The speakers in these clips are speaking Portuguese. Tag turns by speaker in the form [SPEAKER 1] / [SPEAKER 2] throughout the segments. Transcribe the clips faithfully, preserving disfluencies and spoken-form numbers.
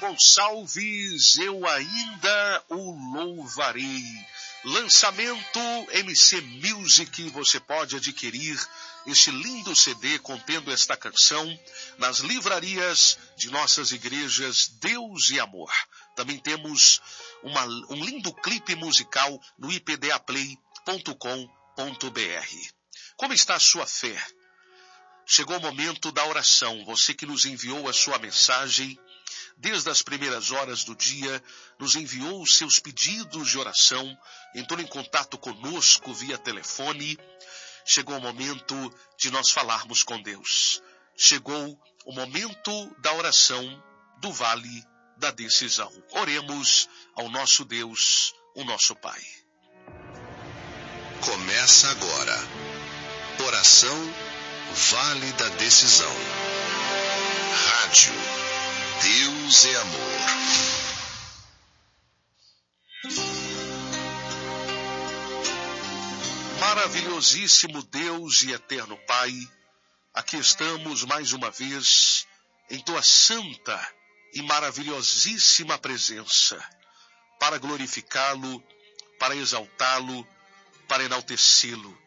[SPEAKER 1] Gonçalves, eu ainda o louvarei. Lançamento M C Music, você pode adquirir este lindo C D contendo esta canção nas livrarias de nossas igrejas Deus e Amor. Também temos uma, um lindo clipe musical no i p d a play ponto com ponto b r. Como está a sua fé? Chegou o momento da oração. Você que nos enviou a sua mensagem, desde as primeiras horas do dia, nos enviou os seus pedidos de oração, entrou em contato conosco via telefone. Chegou o momento de nós falarmos com Deus. Chegou o momento da oração do Vale da Decisão. Oremos ao nosso Deus, o nosso Pai.
[SPEAKER 2] Começa agora. Oração Vale da Decisão. Rádio Deus é Amor.
[SPEAKER 1] Maravilhosíssimo Deus e eterno Pai, aqui estamos mais uma vez em Tua santa e maravilhosíssima presença, para glorificá-lo, para exaltá-lo, para enaltecê-lo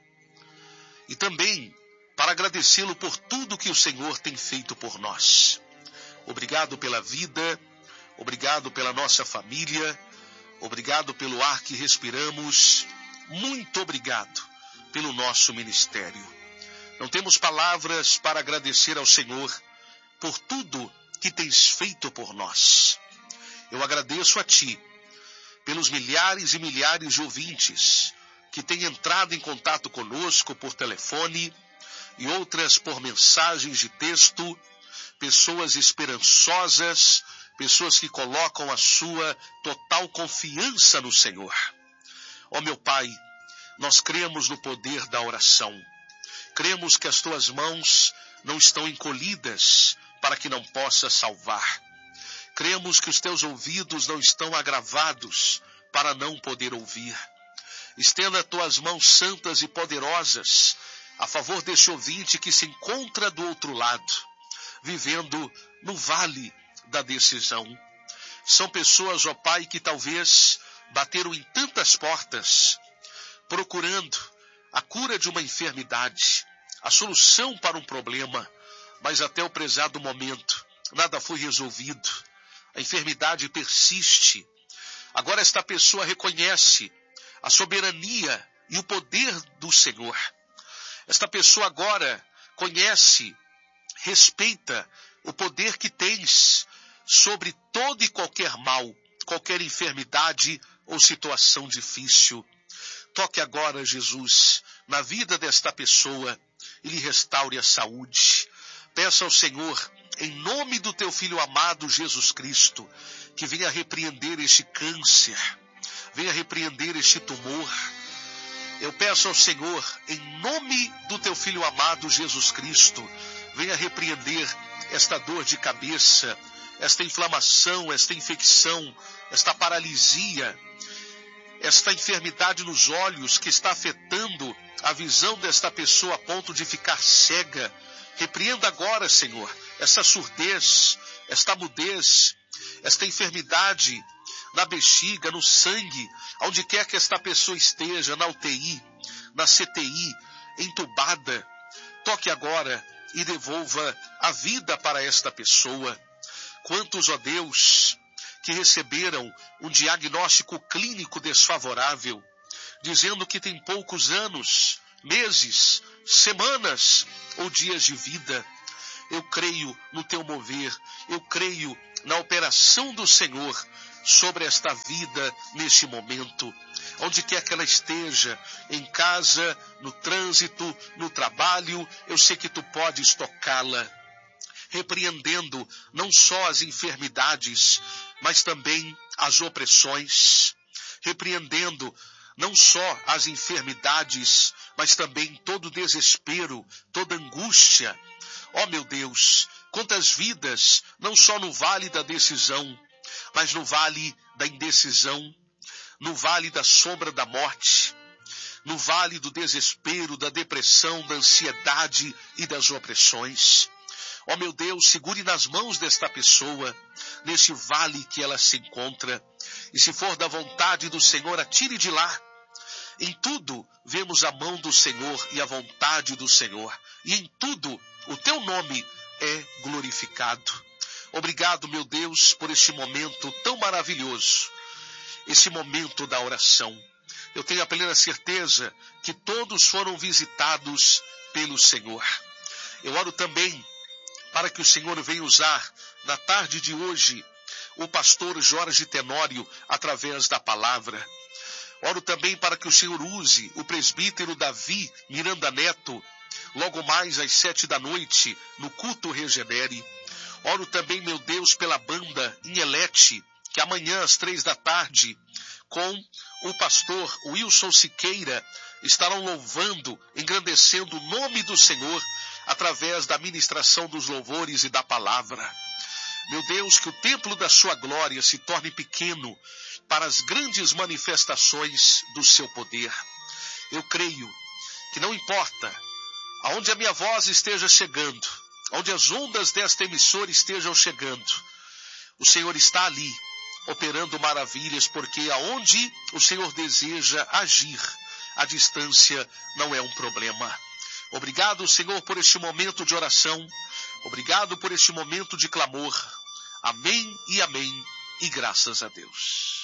[SPEAKER 1] e também para agradecê-lo por tudo que o Senhor tem feito por nós. Obrigado pela vida, obrigado pela nossa família, obrigado pelo ar que respiramos, muito obrigado pelo nosso ministério. Não temos palavras para agradecer ao Senhor por tudo que tens feito por nós. Eu agradeço a Ti pelos milhares e milhares de ouvintes que têm entrado em contato conosco por telefone e outras por mensagens de texto, pessoas esperançosas, pessoas que colocam a sua total confiança no Senhor. Ó meu Pai, nós cremos no poder da oração. Cremos que as Tuas mãos não estão encolhidas para que não possa salvar. Cremos que os Teus ouvidos não estão agravados para não poder ouvir. Estenda Tuas mãos santas e poderosas a favor deste ouvinte que se encontra do outro lado, vivendo no vale da decisão. São pessoas, ó Pai, que talvez bateram em tantas portas, procurando a cura de uma enfermidade, a solução para um problema, mas até o prezado momento nada foi resolvido. A enfermidade persiste. Agora esta pessoa reconhece a soberania e o poder do Senhor. Esta pessoa agora conhece, respeita o poder que tens sobre todo e qualquer mal, qualquer enfermidade ou situação difícil. Toque agora, Jesus, na vida desta pessoa e lhe restaure a saúde. Peça ao Senhor, em nome do Teu Filho amado Jesus Cristo, que venha repreender este câncer, venha repreender este tumor. Eu peço ao Senhor, em nome do Teu Filho amado Jesus Cristo, venha repreender esta dor de cabeça, esta inflamação, esta infecção, esta paralisia, esta enfermidade nos olhos que está afetando a visão desta pessoa a ponto de ficar cega. Repreenda agora, Senhor, esta surdez, esta mudez, esta enfermidade na bexiga, no sangue, onde quer que esta pessoa esteja, na U T I, na C T I, entubada. Toque agora e devolva a vida para esta pessoa. Quantos, ó Deus, que receberam um diagnóstico clínico desfavorável, dizendo que tem poucos anos, meses, semanas ou dias de vida. Eu creio no Teu mover, eu creio na operação do Senhor sobre esta vida neste momento, onde quer que ela esteja, em casa, no trânsito, no trabalho, eu sei que Tu podes tocá-la, repreendendo não só as enfermidades, mas também as opressões, repreendendo não só as enfermidades, mas também todo o desespero, toda angústia. Ó meu Deus, quantas vidas, não só no vale da decisão, mas no vale da indecisão, no vale da sombra da morte, no vale do desespero, da depressão, da ansiedade e das opressões. Ó meu Deus, segure nas mãos desta pessoa, neste vale que ela se encontra. E se for da vontade do Senhor, atire de lá. Em tudo vemos a mão do Senhor e a vontade do Senhor. E em tudo o teu nome é glorificado. Obrigado, meu Deus, por este momento tão maravilhoso. Esse momento da oração. Eu tenho a plena certeza que todos foram visitados pelo Senhor. Eu oro também para que o Senhor venha usar na tarde de hoje o pastor Jorge Tenório através da palavra. Oro também para que o Senhor use o presbítero Davi Miranda Neto, logo mais às sete da noite, no culto Regenere. Oro também, meu Deus, pela banda Inelete, que amanhã às três da tarde, com o pastor Wilson Siqueira, estarão louvando, engrandecendo o nome do Senhor, através da ministração dos louvores e da palavra. Meu Deus, que o templo da sua glória se torne pequeno para as grandes manifestações do seu poder. Eu creio que não importa aonde a minha voz esteja chegando, onde as ondas desta emissora estejam chegando, o Senhor está ali, operando maravilhas, porque aonde o Senhor deseja agir, a distância não é um problema. Obrigado, Senhor, por este momento de oração. Obrigado por este momento de clamor. Amém e amém, e graças a Deus.